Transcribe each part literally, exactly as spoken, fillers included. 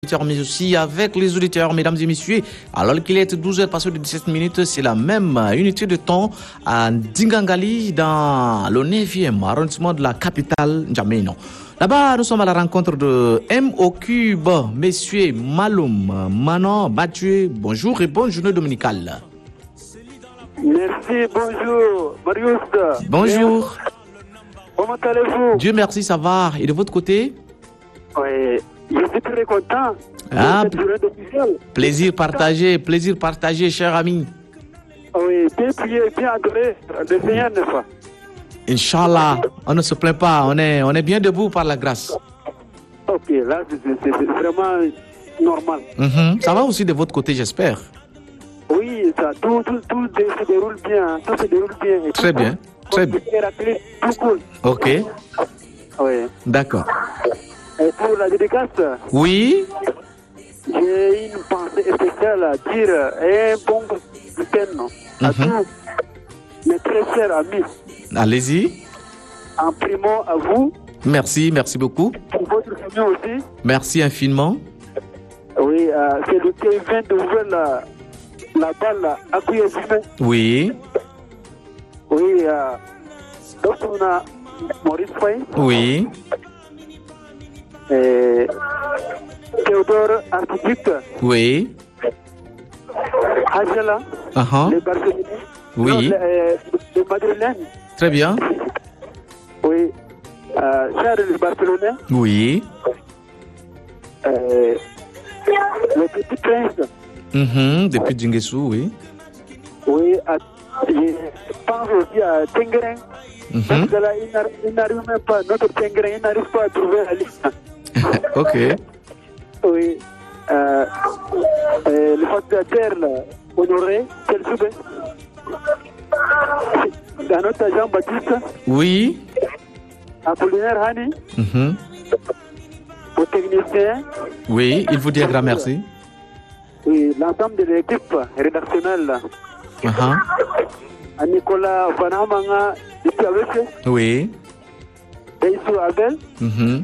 Mais aussi avec les auditeurs, mesdames et messieurs, alors qu'il est douze heures passées de dix-sept minutes, c'est la même unité de temps à Ndingangali dans le neuvième arrondissement de la capitale N'Djamena. Là-bas, nous sommes à la rencontre de M O Cube, messieurs Maloum, Manon, Batue, bonjour et bonne journée dominicale. Merci, bonjour, Marius. Bonjour. Comment allez-vous? Dieu merci, ça va. Et de votre côté? Oui. Je suis très content. Ah, plaisir partagé, plaisir partagé, cher ami. Oui, bien prié, bien adoré, le Seigneur, n'est-ce pas? Inch'Allah, on ne se plaint pas, on est, on est bien debout par la grâce. Ok, là, c'est, c'est, c'est vraiment normal. Mm-hmm. Ça va aussi de votre côté, j'espère. Oui, ça, tout, tout, tout se déroule bien, tout se déroule bien. Et très tout, bien, tout, très bien. Tout cool. Ok. Oui. D'accord. Et pour la dédicace, oui, j'ai une pensée spéciale à dire un bon week-end à mm-hmm. tous mes très chers amis. Allez-y. En primo à vous. Merci, merci beaucoup. Pour votre famille aussi. Merci infiniment. Oui, euh, c'est le qui vient d'ouvrir la, la balle à Kouyazume. Oui. Oui, euh, donc on a Maurice Faye. Oui. Et Théodore Artiduc. Oui. Angela. Uh-huh. Les Barcelonais. Oui. Non, les, les Madrilènes. Très bien. Oui. Euh, Charles les Barcelonais. Oui. Euh, le petit prince. Mm-hmm. Depuis Djinguessou, oui. Oui. À, je pense aussi à Tengren. Mm-hmm. Parce que là, il n'arrive même pas, notre Tengren, il n'arrive pas à trouver la liste. Ok. Oui. Euh, euh, le facteur honoré, c'est le souverain. Dans notre Jean-Baptiste. Oui. Apollinaire Hani. Mm-hmm. Au technicien. Oui, il vous dit un grand merci. Oui, l'ensemble de l'équipe rédactionnelle. Uh-huh. À Nicolas Vanamanga, depuis avec. Oui. Daïsou Abel. Mm-hmm.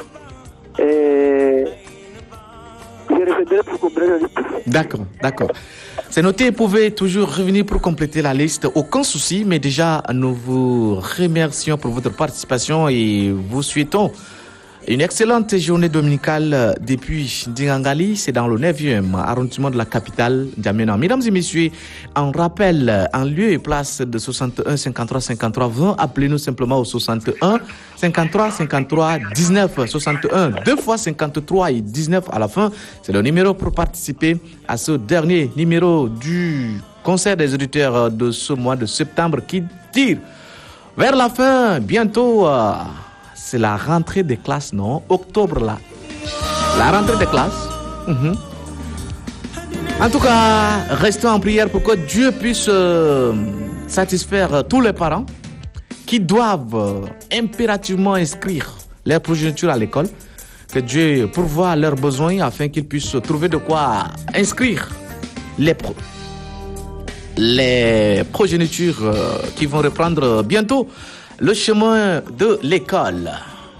Et je reviendrai pour compléter la liste. D'accord, d'accord. C'est noté, vous pouvez toujours revenir pour compléter la liste, aucun souci, mais déjà nous vous remercions pour votre participation et vous souhaitons une excellente journée dominicale depuis Ndingangali, c'est dans le neuvième arrondissement de la capitale N'Djamena. Mesdames et messieurs, en rappel, en lieu et place de soixante et un cinquante-trois cinquante-trois vingt, appelez-nous simplement au soixante et un cinquante-trois cinquante-trois dix-neuf soixante et un, deux fois cinquante-trois et dix-neuf à la fin. C'est le numéro pour participer à ce dernier numéro du concert des auditeurs de ce mois de septembre qui tire vers la fin bientôt. Euh, C'est la rentrée des classes, non? Octobre, là. La rentrée des classes. Mm-hmm. En tout cas, restons en prière pour que Dieu puisse euh, satisfaire tous les parents qui doivent euh, impérativement inscrire leurs progénitures à l'école. Que Dieu pourvoie leurs besoins afin qu'ils puissent trouver de quoi inscrire les, pro- les progénitures euh, qui vont reprendre bientôt le chemin de l'école.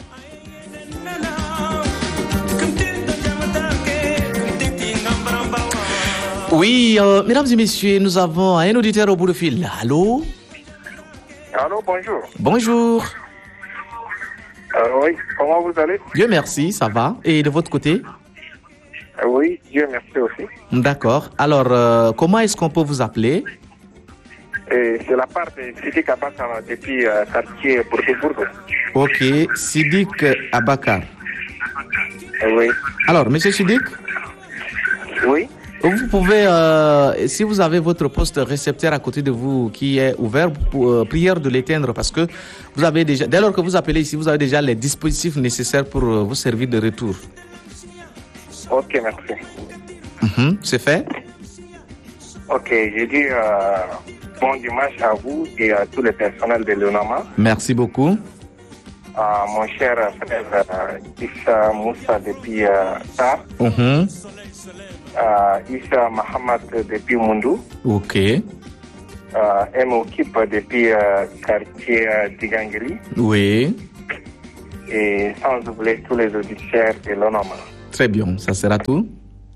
Oui, euh, mesdames et messieurs, nous avons un auditeur au bout de fil. Allô? Allô, bonjour. Bonjour. Euh, oui, comment vous allez? Dieu merci, ça va. Et de votre côté? euh, Oui, Dieu merci aussi. D'accord. Alors, euh, comment est-ce qu'on peut vous appeler? Et c'est la part de Sidik Abakar depuis euh, quartier Bourg-Bourg. Ok, Sidik Abakar. Euh, oui. Alors, monsieur Sidik? Oui. Vous pouvez, euh, si vous avez votre poste récepteur à côté de vous qui est ouvert, pour, euh, prière de l'éteindre parce que vous avez déjà, dès lors que vous appelez ici, vous avez déjà les dispositifs nécessaires pour euh, vous servir de retour. Ok, merci. Mm-hmm, c'est fait? Ok, je dis euh, bon dimanche à vous et à tous les personnels de l'UNAMA. Merci beaucoup. À mon cher frère euh, Issa Moussa depuis euh, Tar. Mm-hmm. Uh, Issa Mohamed depuis Mundou. Ok. Uh, M O Kip depuis uh, quartier uh, Digangri. Oui. Et sans oublier tous les auditeurs de l'Onoma. Très bien, ça sera tout.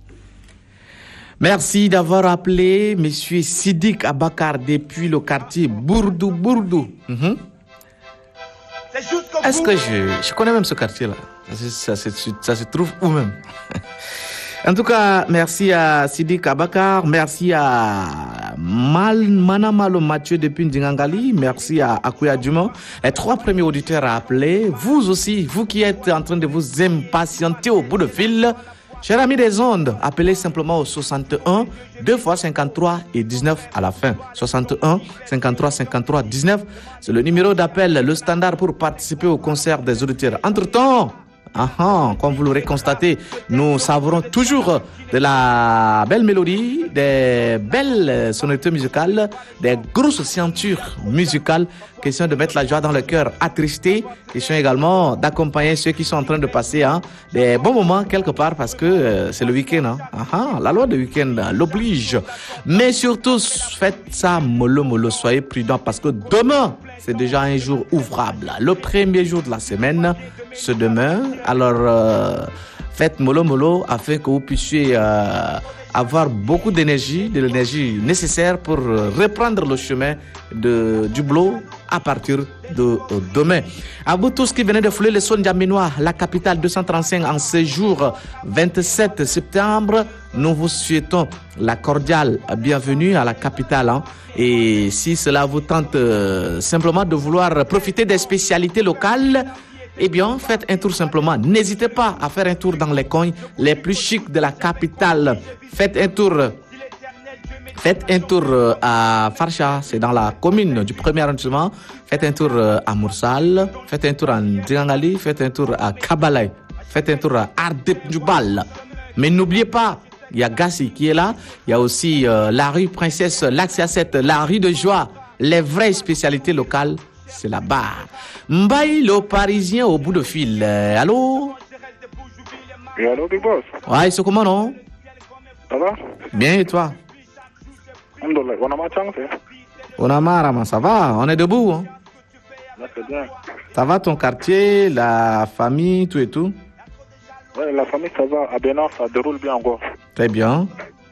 Merci d'avoir appelé Monsieur Sidik Abakar depuis le quartier Bourdou Bourdou. Mm-hmm. Est-ce que je, je connais même ce quartier-là? Ça, ça, ça, ça se trouve où même? En tout cas, merci à Sidik Abakar, merci à Mal, Manamalo Mathieu depuis Ndingangali, merci à Akouya Dumont, les trois premiers auditeurs à appeler. Vous aussi, vous qui êtes en train de vous impatienter au bout de fil, chers amis des ondes, appelez simplement au soixante et un, deux fois cinquante-trois et dix-neuf à la fin. soixante et un, cinquante-trois, cinquante-trois, dix-neuf, c'est le numéro d'appel, le standard pour participer au concert des auditeurs. Entre-temps, Ah, ah, comme vous l'aurez constaté, nous savourons toujours de la belle mélodie, des belles sonorités musicales, des grosses ceintures musicales. Question de mettre la joie dans le cœur attristé. Question également d'accompagner ceux qui sont en train de passer hein, des bons moments quelque part parce que euh, c'est le week-end. Hein. Ah, ah, la loi de week-end l'oblige. Mais surtout, faites ça mollo mollo. Soyez prudents parce que demain, c'est déjà un jour ouvrable. Le premier jour de la semaine, c'est demain. Alors, euh, faites mollo mollo afin que vous puissiez euh, avoir beaucoup d'énergie, de l'énergie nécessaire pour euh, reprendre le chemin de, du boulot à partir de euh, demain. À vous tous qui venez de fouler le son d'Aminois, la capitale deux cent trente-cinq en ce jour vingt-sept septembre, nous vous souhaitons la cordiale bienvenue à la capitale. Hein. Et si cela vous tente euh, simplement de vouloir profiter des spécialités locales, eh bien, faites un tour simplement. N'hésitez pas à faire un tour dans les coins les plus chics de la capitale. Faites un tour, faites un tour à Farsha, c'est dans la commune du premier arrondissement. Faites un tour à Moursal, faites un tour à Ndingangali, faites un tour à Kabalay, faites un tour à Ardep Djoubal. Mais n'oubliez pas, il y a Gassi qui est là. Il y a aussi euh, la rue Princesse, l'axe A sept, la rue de Joie. Les vraies spécialités locales, c'est là-bas. Mbaye, le Parisien au bout de fil. Euh, allô? Et allô, Big Boss? Ouais, c'est comment, non? Ça va? Bien, et toi? Alhamdoulilah, on a ma chance, hein? On a marre, ça va? On est debout, hein? Là, c'est bien. Ça va ton quartier, la famille, tout et tout? Ouais, la famille, ça va. À Bénin, ça déroule bien encore. Très bien.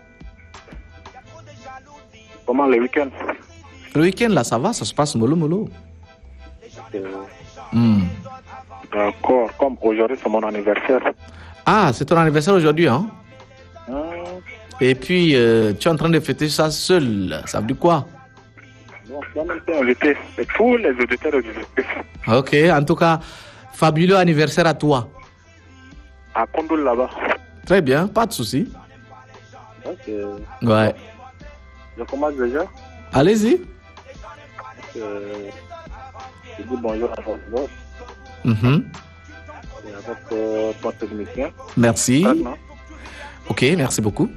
Comment le week-end? Le week-end, là, ça va, ça se passe mollo mollo. Euh, Mm. D'accord, comme aujourd'hui, c'est mon anniversaire. Ah, c'est ton anniversaire aujourd'hui, hein? Hum, Et puis, euh, tu es en train de fêter ça seul. Ça veut dire quoi? bon, je vais même t'inviter. C'est tous les auditeurs et auditrices. Ok, en tout cas, fabuleux anniversaire à toi. À Kondoul, là-bas. Très bien, pas de souci. Ok. Ouais. Je commence déjà. Allez-y. Euh, je dis bonjour à votre boss Mhm. et à votre euh, ton technicien. Merci. Maintenant, Ok, merci beaucoup.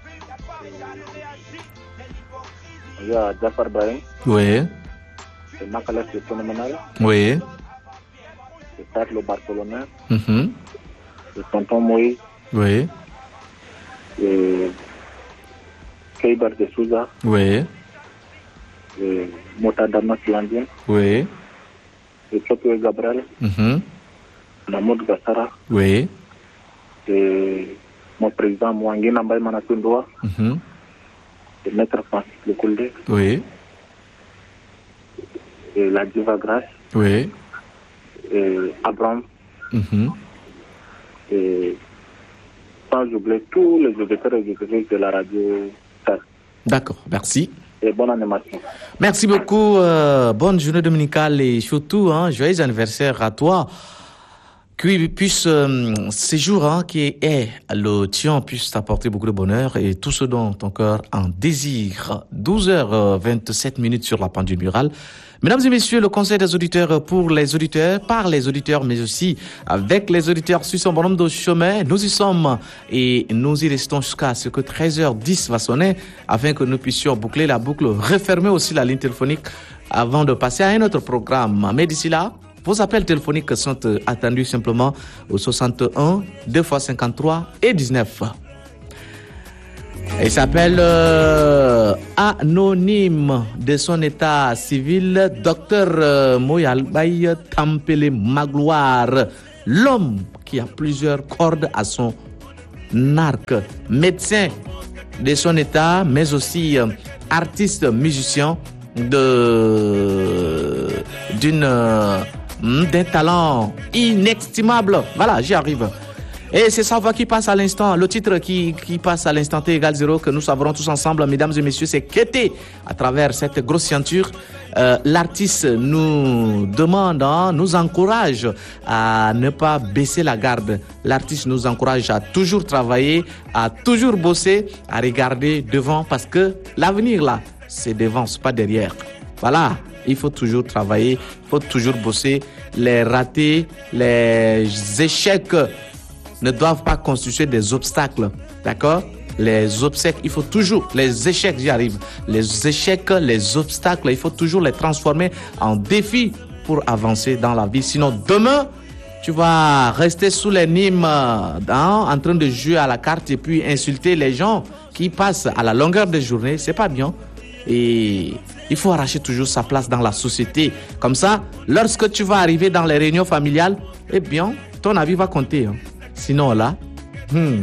il y a Jafar Brahim, Oui, c'est Makala, c'est phénoménal. oui. C'est Carlo Bartolomé, Mhm. c'est Tonton Moïse, Oui, et Keibar de Souza, oui, et Motadama Kilandien, oui. et Chokwe Gabriel, Mhm. Namoud Gassara, Oui. et mon président Mouangui Nambaye Manatundua, Mhm. et Maître Francis Lekoulde, Oui, et la Diva Grace, oui. et Abraham, Mhm. et sans oublier tous les auditeurs et auditrices de la radio. D'accord, merci. Et bonne animation. Merci beaucoup. Euh, bonne journée dominicale et surtout, hein, joyeux anniversaire à toi. Que puisse euh, ces jours hein, qui est le tien puisse t'apporter beaucoup de bonheur et tout ce dont ton cœur en désire. douze heures vingt-sept minutes sur la pendule murale. Mesdames et messieurs, le conseil des auditeurs pour les auditeurs, par les auditeurs, mais aussi avec les auditeurs sur son bon nombre de chemins. Nous y sommes et nous y restons jusqu'à ce que treize heures dix va sonner afin que nous puissions boucler la boucle, refermer aussi la ligne téléphonique avant de passer à un autre programme. Mais d'ici là, vos appels téléphoniques sont attendus simplement au soixante et un, deux fois cinquante-trois et dix-neuf. Il s'appelle euh, anonyme de son état civil, docteur euh, Moyalbaye Tampele Magloire, l'homme qui a plusieurs cordes à son narc, médecin de son état, mais aussi euh, artiste, musicien de d'une euh, d'un talent inestimable. Voilà, j'y arrive. Et c'est sa voix qui passe à l'instant, le titre qui, qui passe à l'instant T égale zéro que nous savrons tous ensemble, mesdames et messieurs, c'est Kété. À travers cette grosse ceinture, euh, l'artiste nous demande, hein, nous encourage à ne pas baisser la garde. L'artiste nous encourage à toujours travailler, à toujours bosser, à regarder devant parce que l'avenir là, c'est devant, c'est pas derrière. Voilà, il faut toujours travailler, il faut toujours bosser. Les ratés, les échecs ne doivent pas constituer des obstacles, d'accord? Les obstacles, il faut toujours, les échecs, j'y arrive, les échecs, les obstacles, il faut toujours les transformer en défis pour avancer dans la vie. Sinon, demain, tu vas rester sous les nimes hein, en train de jouer à la carte et puis insulter les gens qui passent à la longueur des journées. C'est pas bien. Et il faut arracher toujours sa place dans la société. Comme ça, lorsque tu vas arriver dans les réunions familiales, eh bien, ton avis va compter. Hein. Sinon là, hmm.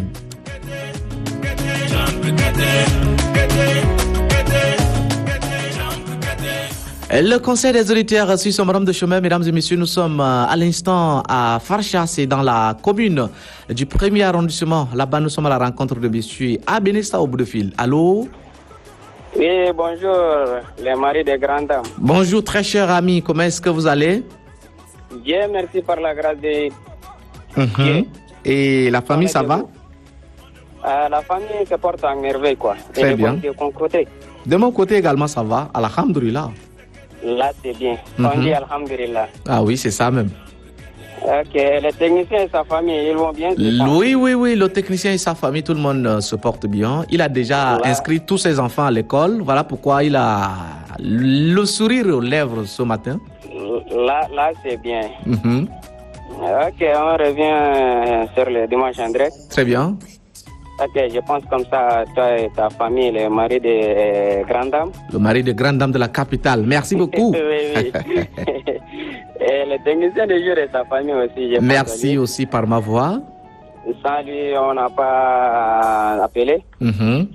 Le conseil des auditeurs suit son bonhomme de chemin, mesdames et messieurs, nous sommes à l'instant à Farsha, c'est dans la commune du premier arrondissement. Là-bas, nous sommes à la rencontre de monsieur Abenesta au bout de fil. Allô? Oui, bonjour, les maris des grandes dames. Bonjour, très cher ami, comment est-ce que vous allez? Dieu merci par la grâce de mm-hmm. Dieu. Et la famille, ça va? euh, La famille se porte en merveille, quoi. Très Et bien. De mon côté. De mon côté également, ça va. Alhamdulillah. Là, c'est bien. Mm-hmm. On dit Alhamdulillah. Ah oui, c'est ça même. Ok, les techniciens et sa famille, ils vont bien? Oui, oui, oui, le technicien et sa famille, tout le monde euh, se porte bien. Il a déjà voilà. inscrit tous ses enfants à l'école. Voilà pourquoi il a le sourire aux lèvres ce matin. Là, là c'est bien. Mm-hmm. Ok, on revient sur le dimanche en direct. Très bien. Ok, je pense comme ça, toi et ta famille, le mari de grandes dames. Le mari de grandes dames de la capitale. Merci beaucoup. Oui, oui. Et le technicien de jour et sa famille aussi. Merci aussi par ma voix. Sans lui, on n'a pas appelé. Mm-hmm.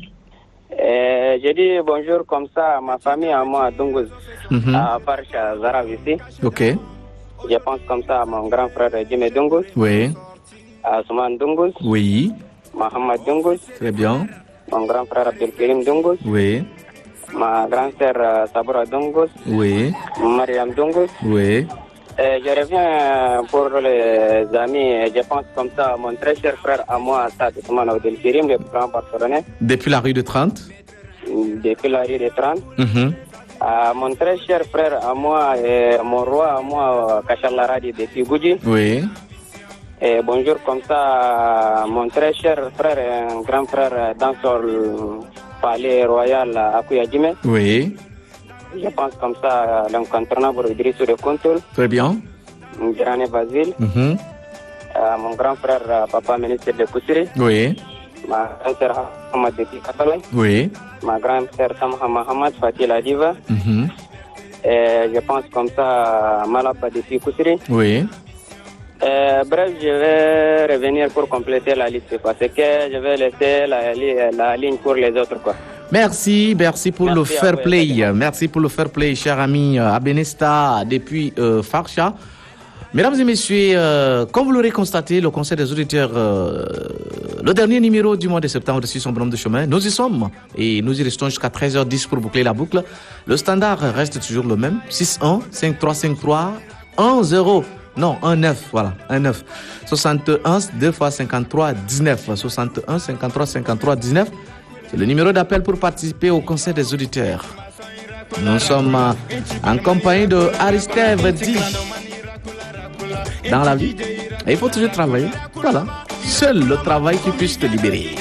Et je dis bonjour comme ça à ma famille, à moi, à Dungouz, mm-hmm. à Farsha, Zarav ici. Ok. Je pense comme ça à mon grand frère Jimé Dungouz. Oui. À Souman Dungouz. Oui. Mohamed Dungouz. Très bien. Mon grand frère Abdelkarim Dungouz. Oui. Ma grande sœur Sabra Dungouz. Oui. Mariam Dungouz. Oui. Et je reviens pour les amis, je pense comme ça, mon très cher frère à moi, Sad Ousmane Abdelkarim, le grand partenaire. Depuis la rue de trente. Depuis la rue de trente. Mm-hmm. À mon très cher frère à moi, et mon roi à moi, Kachalaradi depuis Goudji. Oui. Et bonjour comme ça, mon très cher frère, un grand frère dans son palais royal à Kouyadjime. Oui. Je pense comme ça, l'incontournable Idrissou de Kontoul. Très bien. Grané Basile. Mm-hmm. Euh, mon grand frère, papa ministre de Koussiri. Oui. Ma grande sœur Hamad depuis Katalay. Oui. Ma grande sœur Samha Mahamad, Fatih Ladiva. Mm-hmm. Et je pense comme ça, Malapa depuis Koussiri. Oui. Euh, bref, je vais revenir pour compléter la liste parce que je vais laisser la, la ligne pour les autres, quoi. Merci, merci pour merci le fair vous, play. Exactement. Merci pour le fair play, cher ami Abenesta depuis euh, Farsha. Mesdames et messieurs, euh, comme vous l'aurez constaté, le Conseil des auditeurs, euh, le dernier numéro du mois de septembre de son bonhomme de chemin, nous y sommes et nous y restons jusqu'à treize heures dix pour boucler la boucle. Le standard reste toujours le même, six un cinq trois cinq trois un zéro. Non, un neuf, voilà, un neuf. soixante-un, deux fois cinquante-trois, dix-neuf. soixante-un, cinquante-trois, cinquante-trois, dix-neuf. C'est le numéro d'appel pour participer au Conseil des auditeurs. Nous sommes en compagnie de Aristève Di. Dans la vie, et il faut toujours travailler. Voilà. Seul le travail qui puisse te libérer.